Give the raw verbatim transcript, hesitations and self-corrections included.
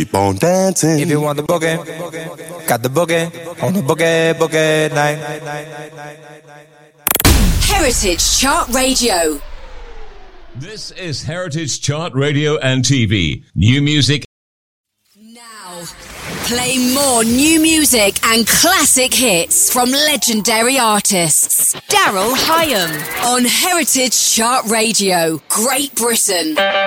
Keep on dancing. If you want the boogie, got the boogie on the boogie, boogie night. Heritage Chart Radio. This is Heritage Chart Radio and T V. New music. Now, play more new music and classic hits from legendary artists. Daryl Hyam on Heritage Chart Radio, Great Britain.